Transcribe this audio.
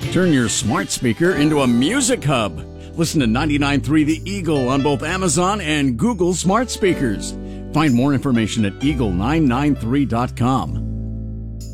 Turn your smart speaker into a music hub. Listen to 99.3 The Eagle on both Amazon and Google smart speakers. Find more information at eagle993.com.